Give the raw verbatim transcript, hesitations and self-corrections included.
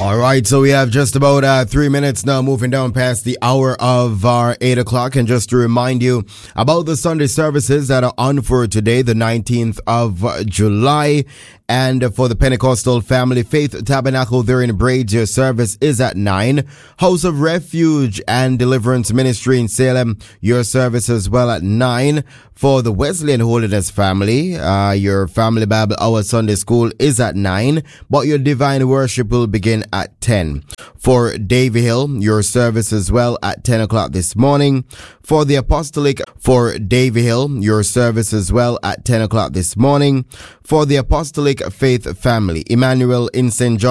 All right, so we have just about uh, three minutes now, moving down past the hour of our eight o'clock. And just to remind you about the Sunday services that are on for today, the nineteenth of July. And for the Pentecostal Family Faith Tabernacle there in Braids, your service is at nine. House of Refuge and Deliverance Ministry in Salem, your service as well at nine. For the Wesleyan Holiness Family, uh, your Family Bible Hour Sunday School is at nine, but your Divine Worship will begin at ten. For Davy Hill, your service as well at ten o'clock this morning. For the Apostolic, for Davy Hill, your service as well at ten o'clock this morning. For the Apostolic Faith Family, Emmanuel in Saint John